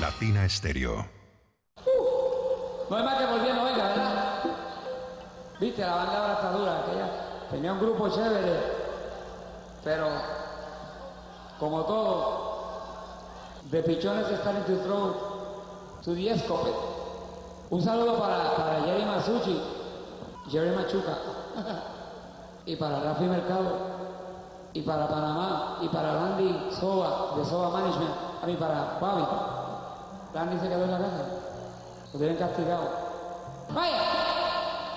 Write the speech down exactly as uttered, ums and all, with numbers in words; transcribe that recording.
Latina Estéreo. Uh, no es más que volviendo, venga, ¿verdad? Viste, la banda ahora está dura, aquella tenía un grupo chévere, pero como todo, the pichones están en tu throat to the escopet. Un saludo para, para Jerry Masucci, Jerry Machuca, y para Rafi Mercado, y para Panamá, y para Randy Soba, de Soba Management, a mí para Fabi. Randy se quedó en la casa, lo tienen castigado. ¡Vaya!